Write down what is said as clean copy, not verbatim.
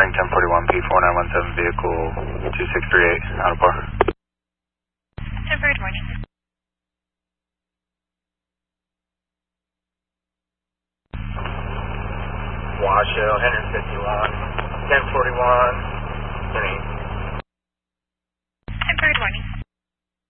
morning, 1041 P4917, vehicle 2638, out of bar. 10-4, good morning. Washoe, 151, 1041.